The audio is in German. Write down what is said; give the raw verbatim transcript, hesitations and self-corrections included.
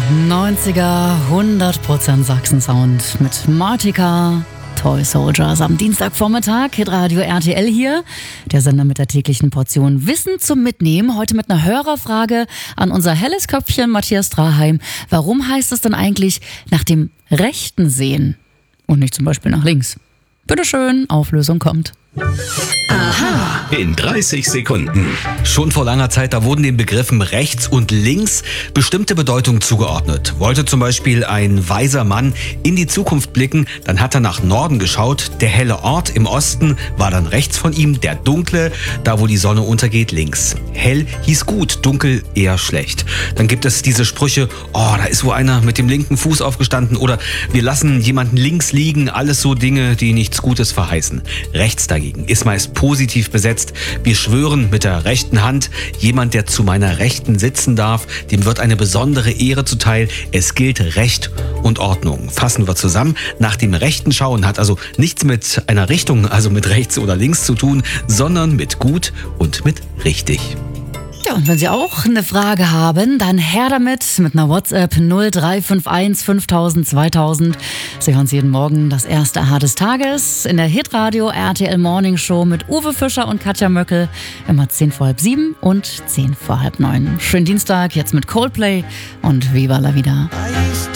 neunziger, hundert Prozent Sachsen-Sound mit Martika, Toy Soldiers am Dienstagvormittag, Hitradio R T L hier, der Sender mit der täglichen Portion Wissen zum Mitnehmen. Heute mit einer Hörerfrage an unser helles Köpfchen Matthias Draheim. Warum heißt es denn eigentlich nach dem rechten Sehen und nicht zum Beispiel nach links? Bitteschön, Auflösung kommt. Aha. In dreißig Sekunden. Schon vor langer Zeit, da wurden den Begriffen rechts und links bestimmte Bedeutungen zugeordnet. Wollte zum Beispiel ein weiser Mann in die Zukunft blicken, dann hat er nach Norden geschaut. Der helle Ort im Osten war dann rechts von ihm, der dunkle, da wo die Sonne untergeht, links. Hell hieß gut, dunkel eher schlecht. Dann gibt es diese Sprüche, oh, da ist wo einer mit dem linken Fuß aufgestanden oder wir lassen jemanden links liegen, alles so Dinge, die nichts Gutes verheißen. Rechts dagegen ist meist positiv besetzt. Wir schwören mit der rechten Hand, jemand, der zu meiner Rechten sitzen darf, dem wird eine besondere Ehre zuteil. Es gilt Recht und Ordnung. Fassen wir zusammen. Nach dem rechten Schauen hat also nichts mit einer Richtung, also mit rechts oder links zu tun, sondern mit gut und mit richtig. Ja, und wenn Sie auch eine Frage haben, dann her damit mit einer WhatsApp null drei fünf eins fünftausend zweitausend. Sie hören Sie jeden Morgen das erste Aha des Tages in der Hitradio R T L Morning Show mit Uwe Fischer und Katja Möckel. Immer zehn vor halb sieben und zehn vor halb neun. Schönen Dienstag, jetzt mit Coldplay und Viva la Vida.